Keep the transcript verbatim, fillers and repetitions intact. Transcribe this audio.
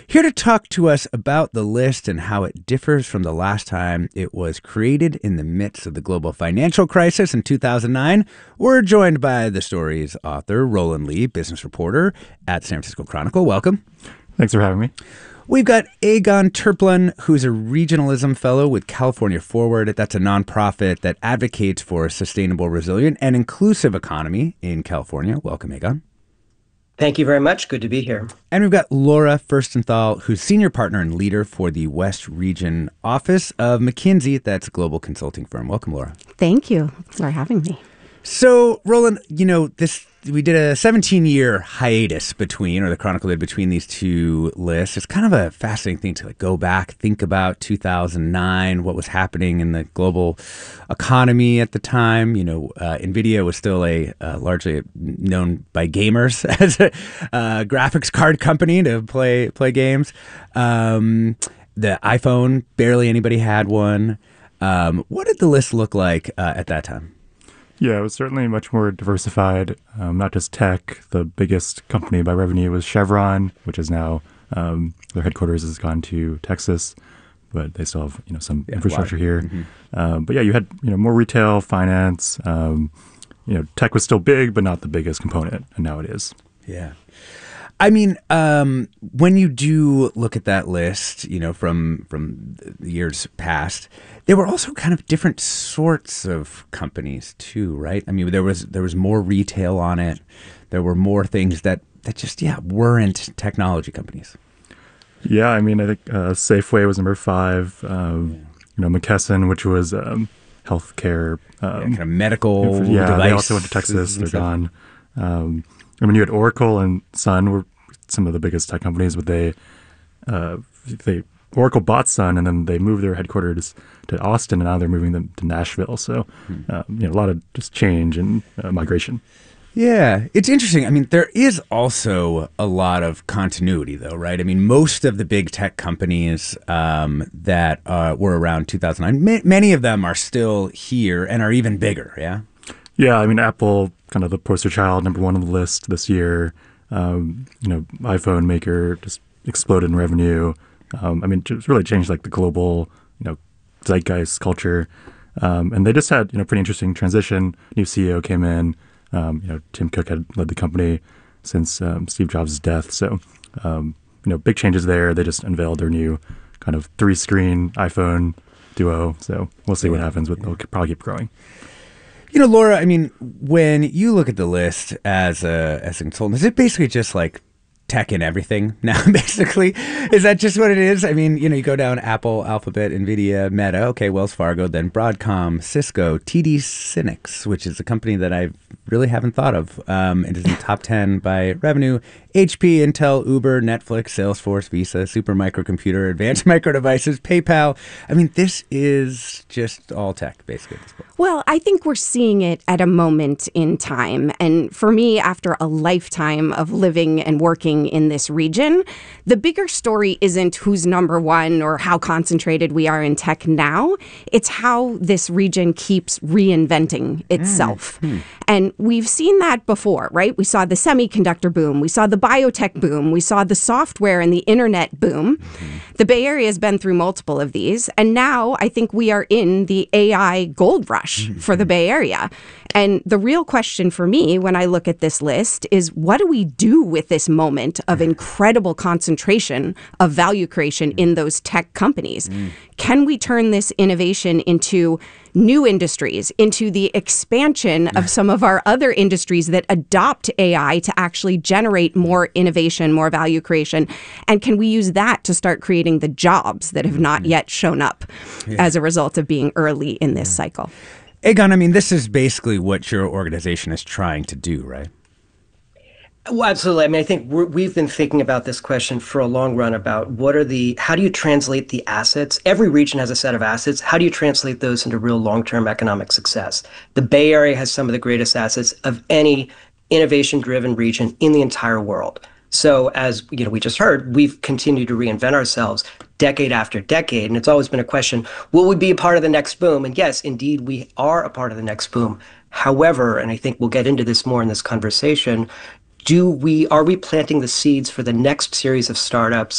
Here to talk to us about the list and how it differs from the last time it was created in the midst of the global financial crisis in two thousand nine, we're joined by the story's author, Roland Lee, business reporter at San Francisco Chronicle. Welcome. Thanks for having me. We've got Egon Terplan, who's a regionalism fellow with California Forward. That's a nonprofit that advocates for a sustainable, resilient, and inclusive economy in California. Welcome, Egon. Thank you very much. Good to be here. And we've got Laura Furstenthal, who's senior partner and leader for the West Region office of McKinsey. That's a global consulting firm. Welcome, Laura. Thank you for having me. So, Roland, you know, this we did a seventeen-year hiatus between, or the Chronicle did, between these two lists. It's kind of a fascinating thing to like go back, think about two thousand nine, what was happening in the global economy at the time. You know, uh, NVIDIA was still a uh, largely known by gamers as a uh, graphics card company to play play games. Um, the iPhone, barely anybody had one. Um, what did the list look like uh, at that time? Yeah, it was certainly much more diversified, um, not just tech. The biggest company by revenue was Chevron, which is now, um, their headquarters has gone to Texas, but they still have, you know, some yeah, infrastructure here. Mm-hmm. Um, but yeah, you had, you know, more retail, finance, um, you know, tech was still big, but not the biggest component, and now it is. Yeah. I mean, um, when you do look at that list, you know, from from the years past, there were also kind of different sorts of companies too, right? I mean, there was there was more retail on it. There were more things that, that just, yeah, weren't technology companies. Yeah, I mean, I think uh, Safeway was number five. Um, yeah. You know, McKesson, which was um, healthcare. Um, yeah, kind of medical info- Yeah, device. They also went to Texas. They're gone. Um, I mean, you had Oracle and Sun were some of the biggest tech companies, but they, uh, they Oracle bought Sun, and then they moved their headquarters to Austin, and now they're moving them to Nashville. So, uh, you know, a lot of just change and uh, migration. Yeah, it's interesting. I mean, there is also a lot of continuity, though, right? I mean, most of the big tech companies um, that uh, were around two thousand nine, ma- many of them are still here and are even bigger, yeah? Yeah, I mean, Apple, kind of the poster child, number one on the list this year. Um, you know, iPhone maker just exploded in revenue. Um, I mean, it's really changed like the global, you know, zeitgeist culture. Um, and they just had, you know, pretty interesting transition. New C E O came in. Um, you know, Tim Cook had led the company since um, Steve Jobs' death. So, um, you know, big changes there. They just unveiled their new kind of three-screen iPhone Duo. So we'll see what happens. With, they'll probably keep growing. You know, Laura, I mean, when you look at the list as a as a consultant, is it basically just like tech and everything now, basically? Is that just what it is? I mean, you know, you go down Apple, Alphabet, NVIDIA, Meta, okay, Wells Fargo, then Broadcom, Cisco, T D SYNNEX, which is a company that I really haven't thought of. Um, it is in the top ten by revenue. H P, Intel, Uber, Netflix, Salesforce, Visa, Supermicro Computer, Advanced Micro Devices, PayPal. I mean, this is just all tech, basically, at this point. Well, I think we're seeing it at a moment in time. And for me, after a lifetime of living and working in this region, the bigger story isn't who's number one or how concentrated we are in tech now. It's how this region keeps reinventing itself. Mm. And we've seen that before, right? We saw the semiconductor boom. We saw the biotech boom. We saw the software and the internet boom. Mm-hmm. The Bay Area has been through multiple of these. And now I think we are in the A I gold rush for the Bay Area. And the real question for me when I look at this list is, what do we do with this moment of incredible concentration of value creation in those tech companies? Mm. Can we turn this innovation into new industries, into the expansion of some of our other industries that adopt A I to actually generate more innovation, more value creation? And can we use that to start creating the jobs that have not yet shown up yeah. as a result of being early in this yeah. cycle? Egon, I mean, this is basically what your organization is trying to do, right? Well, absolutely. I mean, I think we're, we've been thinking about this question for a long run about what are the, how do you translate the assets? Every region has a set of assets. How do you translate those into real long-term economic success? The Bay Area has some of the greatest assets of any innovation-driven region in the entire world. So as you know, we just heard, we've continued to reinvent ourselves decade after decade. And it's always been a question, will we be a part of the next boom? And yes, indeed, we are a part of the next boom. However, and I think we'll get into this more in this conversation, do we, are we planting the seeds for the next series of startups